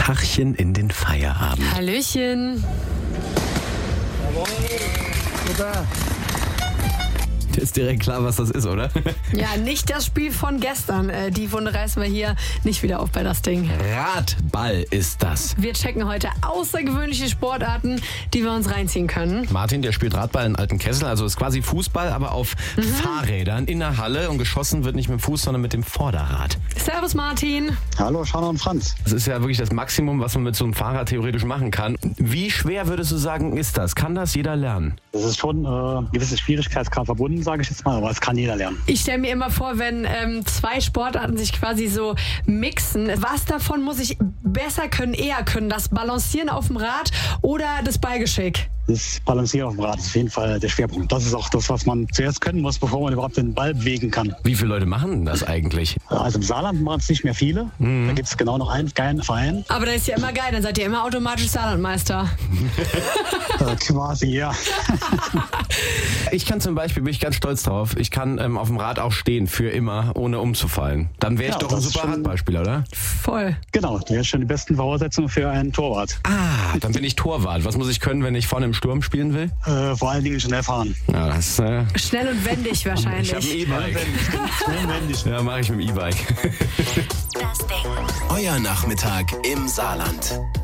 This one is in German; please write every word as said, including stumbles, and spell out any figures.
Tachchen in den Feierabend. Hallöchen. Jawohl, super. Ist direkt klar, was das ist, oder? Ja, nicht das Spiel von gestern. Äh, die Wunde reißen wir hier nicht wieder auf bei das Ding. Radball ist das. Wir checken heute außergewöhnliche Sportarten, die wir uns reinziehen können. Martin, der spielt Radball in Altenkessel, also ist quasi Fußball, aber auf mhm. Fahrrädern in der Halle, und geschossen wird nicht mit dem Fuß, sondern mit dem Vorderrad. Servus Martin. Hallo, Shanna und Franz. Das ist ja wirklich das Maximum, was man mit so einem Fahrrad theoretisch machen kann. Wie schwer würdest du sagen, ist das? Kann das jeder lernen? Das ist schon äh, eine gewisse Schwierigkeitsgrad verbunden, sage ich jetzt mal, aber es kann jeder lernen. Ich stelle mir immer vor, wenn ähm, zwei Sportarten sich quasi so mixen, was davon muss ich besser können, eher können? Das Balancieren auf dem Rad oder das Ballgeschick? Das Balancieren auf dem Rad ist auf jeden Fall der Schwerpunkt. Das ist auch das, was man zuerst können muss, bevor man überhaupt den Ball bewegen kann. Wie viele Leute machen denn das eigentlich? Also im Saarland machen es nicht mehr viele. Mhm. Da gibt es genau noch einen geilen Verein. Aber das ist ja immer geil, dann seid ihr immer automatisch Saarlandmeister. äh, quasi, ja. Ich kann zum Beispiel, bin ich ganz stolz drauf, ich kann ähm, auf dem Rad auch stehen, für immer, ohne umzufallen. Dann wäre ich ja, doch ein super Radballspieler, oder? Voll. Genau, du hast schon die besten Voraussetzungen für einen Torwart. Ah, dann bin ich Torwart. Was muss ich können, wenn ich vorne im Sturm spielen will? Äh, vor allen Dingen schnell fahren. Ja, das, äh schnell und wendig wahrscheinlich. Ich habe ein E-Bike. Schnell und wendig. Ja, mache ich mit dem E-Bike. Das Ding. Euer Nachmittag im Saarland.